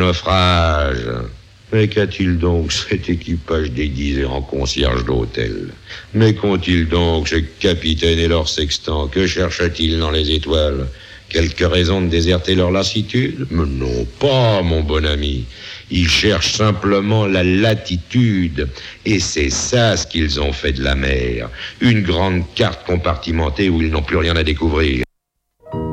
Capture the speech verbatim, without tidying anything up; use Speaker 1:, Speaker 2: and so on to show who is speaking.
Speaker 1: naufrage. Mais qu'a-t-il donc cet équipage déguisé en concierge d'hôtel? Mais qu'ont-ils donc ce capitaine et leur sextant? Que cherchent-ils dans les étoiles? Quelque raison de déserter leur lassitude? Mais non pas, mon bon ami. Ils cherchent simplement la latitude. Et c'est ça ce qu'ils ont fait de la mer. Une grande carte compartimentée où ils n'ont plus rien à découvrir.